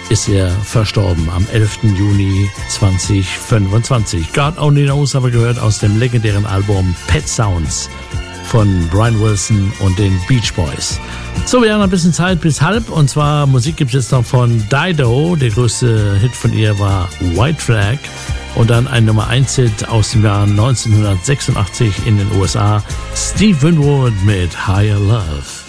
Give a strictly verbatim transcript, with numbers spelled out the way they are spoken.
ist er verstorben am elften Juni zweitausendfünfundzwanzig. God Only Knows haben wir gehört aus dem legendären Album Pet Sounds von Brian Wilson und den Beach Boys. So, wir haben ein bisschen Zeit bis halb, und zwar Musik gibt es jetzt noch von Dido. Der größte Hit von ihr war White Flag, und dann ein Nummer eins Hit aus dem Jahr neunzehnhundertsechsundachtzig in den U S A, Steve Winwood mit Higher Love.